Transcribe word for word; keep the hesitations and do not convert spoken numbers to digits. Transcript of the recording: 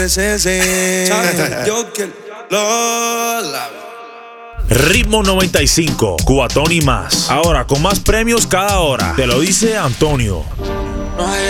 Ritmo noventa y cinco, Cubatón y más. Ahora con más premios cada hora. Te lo dice Antonio.